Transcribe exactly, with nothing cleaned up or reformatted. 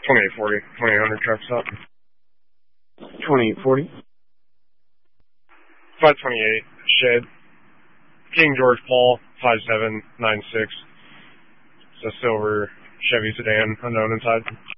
twenty-eight forty, twenty-eight hundred truck stop. twenty-eight forty. five twenty-eight, shed. King George Paul, five seven nine six. It's a silver Chevy sedan, unknown inside.